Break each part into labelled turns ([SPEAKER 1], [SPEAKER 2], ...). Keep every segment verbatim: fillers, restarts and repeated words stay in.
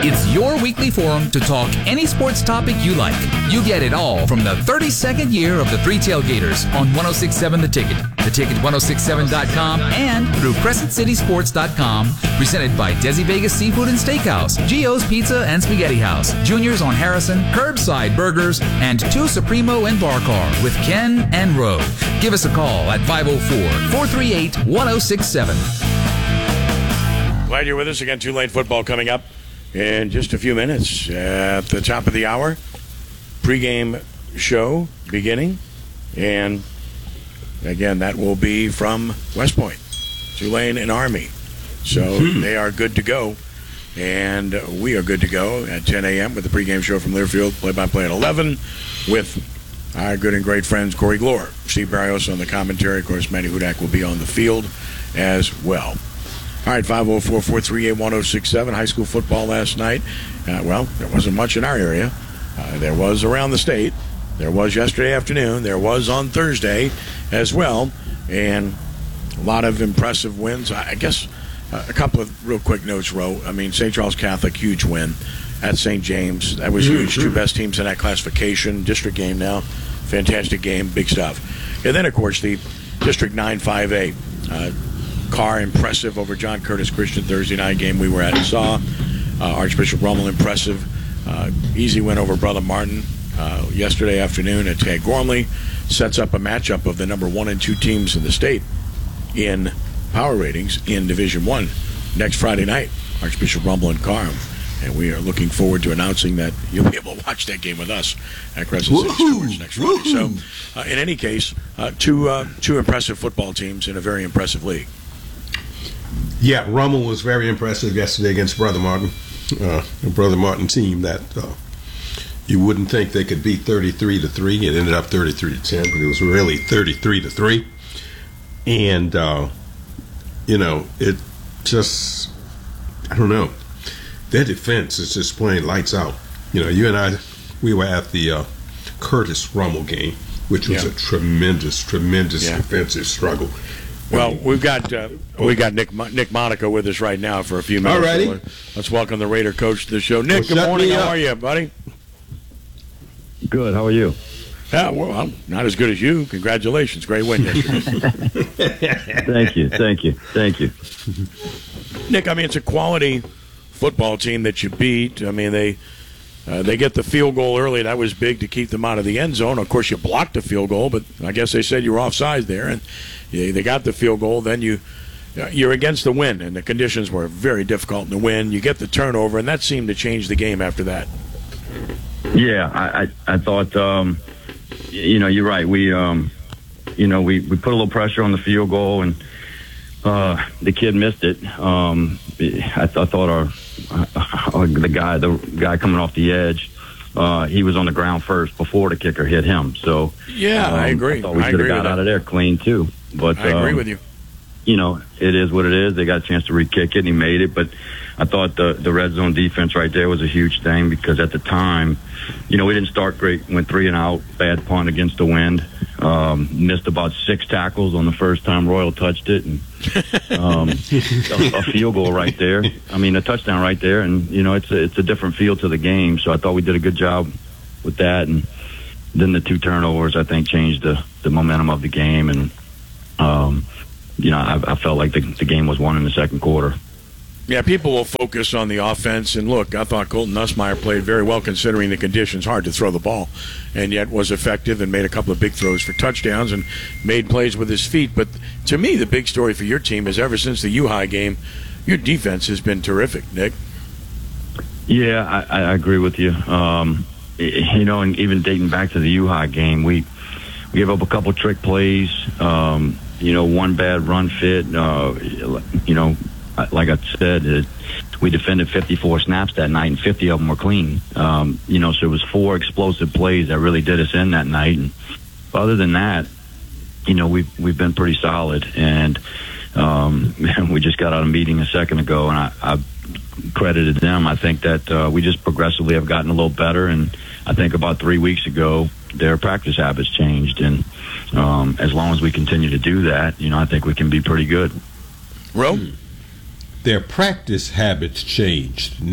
[SPEAKER 1] It's your weekly forum to talk any sports topic you like. You get it all from the thirty-second year of the Three Tailgaters on one oh six point seven The Ticket, the ticket ten sixty-seven dot com, and through crescent city sports dot com. Presented by Desi Vegas Seafood and Steakhouse, Gio's Pizza and Spaghetti House, Junior's on Harrison, Curbside Burgers, and Two Supremo and Bar Car with Ken and Roe. Give us a call at five oh four, four three eight, one oh six seven.
[SPEAKER 2] Glad you're with us again. Tulane football coming up in just a few minutes. At the top of the hour, pregame show beginning. And again, that will be from West Point, Tulane and Army. So mm-hmm. they are good to go. And we are good to go at ten a.m. with the pregame show from Learfield, play-by-play at eleven with our good and great friends Corey Glore, Steve Barrios on the commentary. Of course, Manny Hudak will be on the field as well. All right, five oh four, four three eight, one oh six seven. High school football last night. Uh, well, there wasn't much in our area. Uh, there was around the state. There was yesterday afternoon. There was on Thursday as well. And a lot of impressive wins. I guess uh, a couple of real quick notes, Ro. I mean, Saint Charles Catholic, huge win at Saint James. That was huge. Two best teams in that classification. District game now. Fantastic game. Big stuff. And then, of course, the District nine five A. Uh, Carr impressive over John Curtis Christian Thursday night game we were at and saw. Uh, Archbishop Rummel impressive. Uh, easy win over Brother Martin uh, yesterday afternoon at Tad Gormley. Sets up a matchup of the number one and two teams in the state in power ratings in Division One next Friday night. Archbishop Rummel and Carr. And we are looking forward to announcing that you'll be able to watch that game with us at Crescent City Stewards next Friday. So, uh, in any case, uh, two uh, two impressive football teams in a very impressive league.
[SPEAKER 3] Yeah, Rummel was very impressive yesterday against Brother Martin, uh, a Brother Martin team that uh, you wouldn't think they could beat thirty-three to three. It ended up thirty-three to ten, but it was really thirty-three to three. And uh, you know, it just I don't know. Their defense is just playing lights out. You know, you and I, we were at the uh, Curtis Rummel game, which was yeah. a tremendous, tremendous yeah. defensive struggle.
[SPEAKER 2] Well, we've got uh, we got Nick Nick Monaco with us right now for a few minutes.
[SPEAKER 3] All righty.
[SPEAKER 2] So let's welcome the Raider coach to the show. Nick,
[SPEAKER 3] well,
[SPEAKER 2] good morning. How are you, buddy?
[SPEAKER 4] Good. How are you?
[SPEAKER 2] Yeah, well, I'm not as good as you. Congratulations. Great win yesterday.
[SPEAKER 4] Thank you. Thank you. Thank you.
[SPEAKER 2] Nick, I mean, it's a quality football team that you beat. I mean, they uh, they get the field goal early. That was big to keep them out of the end zone. Of course, you blocked the field goal, but I guess they said you were offside there, and they got the field goal. Then you, you're against the wind, and the conditions were very difficult in the wind. You get the turnover, and that seemed to change the game after that.
[SPEAKER 4] Yeah, I, I, I thought, um, you know, you're right. We, um, you know, we, we put a little pressure on the field goal, and uh, the kid missed it. Um, I, th- I thought our, uh, the guy, the guy coming off the edge, Uh, he was on the ground first before the kicker hit him. So
[SPEAKER 2] yeah, um, I agree.
[SPEAKER 4] I thought we
[SPEAKER 2] I
[SPEAKER 4] could have got
[SPEAKER 2] that.
[SPEAKER 4] out of there clean too. But
[SPEAKER 2] I agree
[SPEAKER 4] um,
[SPEAKER 2] with you.
[SPEAKER 4] You know, it is what it is. They got a chance to re-kick it, and he made it. But I thought the the red zone defense right there was a huge thing because at the time, you know, we didn't start great. Went three and out, bad punt against the wind. Um, missed about six tackles on the first time Royal touched it, and um, a, a field goal right there. I mean, a touchdown right there, and you know, it's a, it's a different feel to the game. So I thought we did a good job with that, and then the two turnovers I think changed the the momentum of the game, and um, you know, I, I felt like the, the game was won in the second quarter.
[SPEAKER 2] Yeah, people will focus on the offense, and look, I thought Colton Nussmeier played very well considering the conditions. Hard to throw the ball, and yet was effective and made a couple of big throws for touchdowns and made plays with his feet. But to me, the big story for your team is ever since the U-High game, your defense has been terrific, Nick.
[SPEAKER 4] Yeah, I, I agree with you. Um, you know, and even dating back to the U-High game, we, we gave up a couple trick plays, um, you know, one bad run fit, uh, you know, like I said, it, we defended fifty-four snaps that night, and fifty of them were clean. Um, you know, so it was four explosive plays that really did us in that night. And other than that, you know, we've we've been pretty solid. And um, we just got out of a meeting a second ago, and I, I credited them. I think that uh, we just progressively have gotten a little better. And I think about three weeks ago, their practice habits changed. And um, as long as we continue to do that, you know, I think we can be pretty good.
[SPEAKER 2] Ro?
[SPEAKER 3] Their practice habits changed, Nick.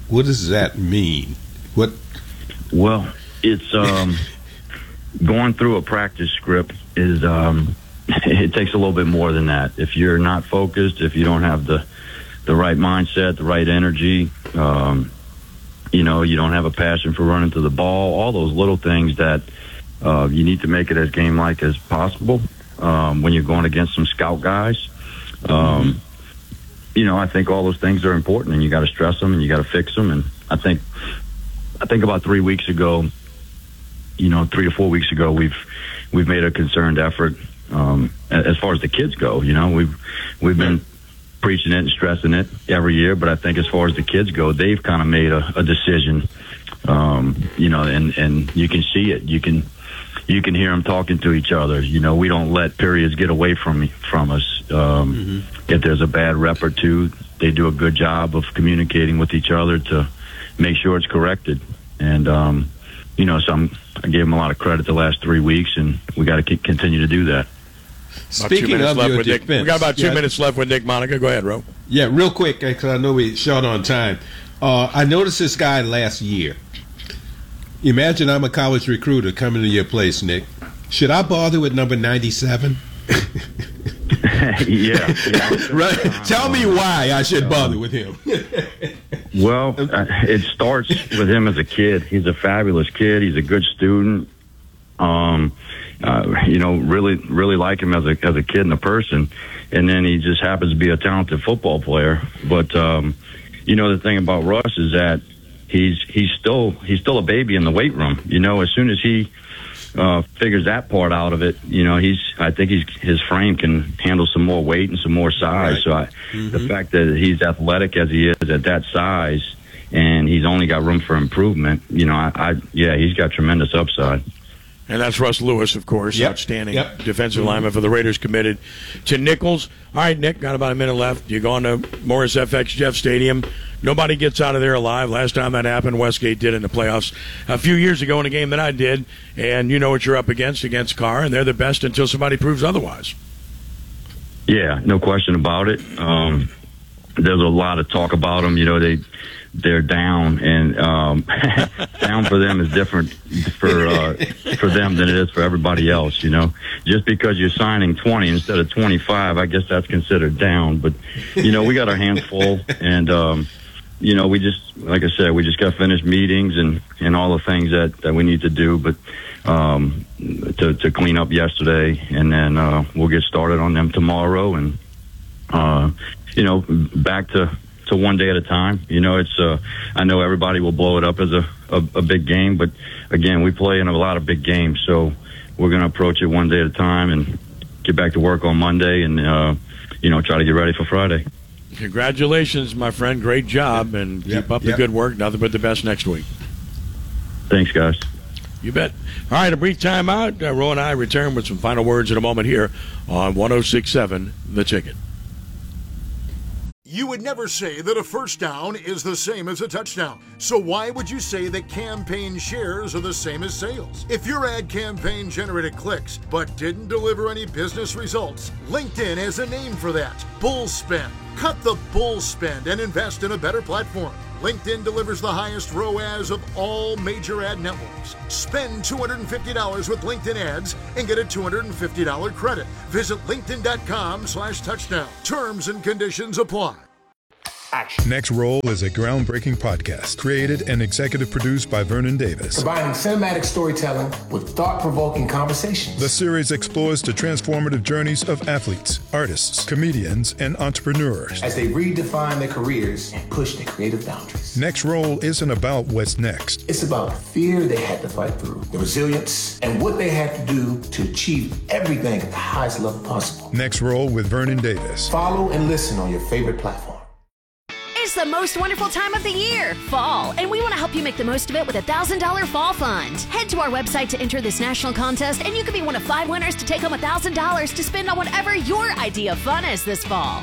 [SPEAKER 3] what does that mean? What?
[SPEAKER 4] Well, it's um, going through a practice script is um, it takes a little bit more than that. If you're not focused, if you don't have the the right mindset, the right energy, um, you know, you don't have a passion for running to the ball, all those little things that uh, you need to make it as game-like as possible um, when you're going against some scout guys. Um, mm-hmm. You know, I think all those things are important, and you got to stress them and you got to fix them. And I think, I think about three weeks ago, you know, three to four weeks ago, we've we've made a concerted effort um, as far as the kids go. You know, we've we've been preaching it and stressing it every year, but I think as far as the kids go, they've kind of made a, a decision. Um, you know, and and you can see it. You can you can hear them talking to each other. You know, we don't let periods get away from me, from us. Um, mm-hmm. If there's a bad rep or two, they do a good job of communicating with each other to make sure it's corrected. And, um, you know, so I'm, I gave them a lot of credit the last three weeks, and we got to continue to do that.
[SPEAKER 3] Speaking of your defense,
[SPEAKER 2] Nick, we got about two
[SPEAKER 3] yeah,
[SPEAKER 2] minutes left with Nick Monica. Go ahead, Ro.
[SPEAKER 3] Yeah, real quick, because I know we're short on time. Uh, I noticed this guy last year. Imagine I'm a college recruiter coming to your place, Nick. Should I bother with number ninety-seven?
[SPEAKER 4] yeah, yeah.
[SPEAKER 3] Right. Tell me why I should bother with him.
[SPEAKER 4] Well, uh, it starts with him as a kid. He's a fabulous kid. He's a good student. Um, uh, you know, really, really like him as a as a kid and a person. And then he just happens to be a talented football player. But um, you know, the thing about Russ is that he's he's still he's still a baby in the weight room. You know, as soon as he Uh, figures that part out of it, you know, he's, I think he's, his frame can handle some more weight and some more size. Right. So I, mm-hmm. the fact that he's athletic as he is at that size and he's only got room for improvement, you know, I, I yeah, he's got tremendous upside.
[SPEAKER 2] And that's Russ Lewis, of course,
[SPEAKER 3] yep.
[SPEAKER 2] outstanding
[SPEAKER 3] yep.
[SPEAKER 2] defensive mm-hmm. lineman for the Raiders, committed to Nichols. All right, Nick, got about a minute left. You go on to Morris F X Jeff Stadium. Nobody gets out of there alive. Last time that happened, Westgate did in the playoffs a few years ago in a game that I did. And you know what you're up against, against Carr, and they're the best until somebody proves otherwise.
[SPEAKER 4] Yeah, no question about it. Um, there's a lot of talk about them. You know, they... they're down, and um, down for them is different for uh, for them than it is for everybody else. You know, just because you're signing twenty instead of twenty-five, I guess that's considered down. But you know, we got our hands full, and um, you know, we just, like I said, we just got finished meetings and, and all the things that, that we need to do, but um, to to clean up yesterday, and then uh, we'll get started on them tomorrow, and uh, you know, back to. to one day at a time. You know, it's, uh, I know everybody will blow it up as a, a, a big game, but again, we play in a lot of big games. So we're going to approach it one day at a time and get back to work on Monday and, uh, you know, try to get ready for Friday.
[SPEAKER 2] Congratulations, my friend. Great job, and
[SPEAKER 3] yep.
[SPEAKER 2] keep up
[SPEAKER 3] yep.
[SPEAKER 2] the good work. Nothing but the best next week.
[SPEAKER 4] Thanks, guys.
[SPEAKER 2] You bet. All right, a brief timeout. Uh, Ro and I return with some final words in a moment here on one oh six point seven The Ticket.
[SPEAKER 5] You would never say that a first down is the same as a touchdown. So why would you say that campaign shares are the same as sales? If your ad campaign generated clicks but didn't deliver any business results, LinkedIn has a name for that. Bull spend. Cut the bull spend and invest in a better platform. LinkedIn delivers the highest R O A S of all major ad networks. Spend two hundred fifty dollars with LinkedIn ads and get a two hundred fifty dollars credit. Visit linkedin.com slash touchdown. Terms and conditions apply.
[SPEAKER 6] Action. Next Roll is a groundbreaking podcast created and executive produced by Vernon Davis.
[SPEAKER 7] Combining cinematic storytelling with thought-provoking conversations.
[SPEAKER 6] The series explores the transformative journeys of athletes, artists, comedians, and entrepreneurs
[SPEAKER 7] as they redefine their careers and push their creative boundaries.
[SPEAKER 6] Next Roll isn't about what's next.
[SPEAKER 7] It's about the fear they had to fight through, the resilience, and what they had to do to achieve everything at the highest level possible.
[SPEAKER 6] Next Roll with Vernon Davis.
[SPEAKER 7] Follow and listen on your favorite platform.
[SPEAKER 8] It's the most wonderful time of the year, fall, and we want to help you make the most of it with a one thousand dollars Fall Fund. Head to our website to enter this national contest, and you could be one of five winners to take home one thousand dollars to spend on whatever your idea of fun is this fall.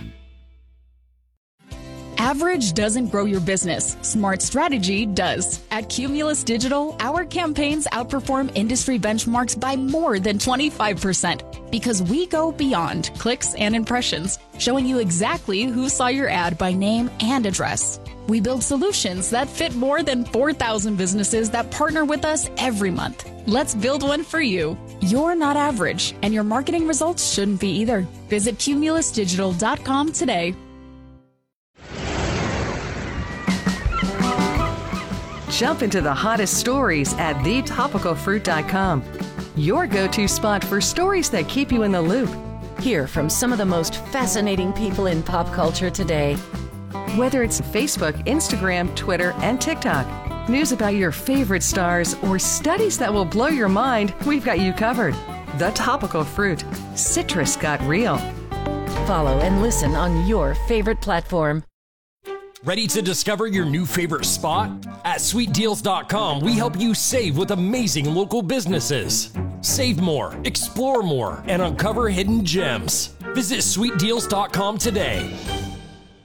[SPEAKER 9] Average doesn't grow your business. Smart strategy does. At Cumulus Digital, our campaigns outperform industry benchmarks by more than twenty-five percent because we go beyond clicks and impressions, showing you exactly who saw your ad by name and address. We build solutions that fit more than four thousand businesses that partner with us every month. Let's build one for you. You're not average, and your marketing results shouldn't be either. Visit cumulus digital dot com today.
[SPEAKER 10] Jump into the hottest stories at the topical fruit dot com. Your go-to spot for stories that keep you in the loop.
[SPEAKER 11] Hear from some of the most fascinating people in pop culture today.
[SPEAKER 10] Whether it's Facebook, Instagram, Twitter, and TikTok, news about your favorite stars, or studies that will blow your mind, we've got you covered. The Topical Fruit. Citrus got real.
[SPEAKER 11] Follow and listen on your favorite platform.
[SPEAKER 12] Ready to discover your new favorite spot? At sweet deals dot com, we help you save with amazing local businesses. Save more, explore more, and uncover hidden gems. Visit sweet deals dot com today.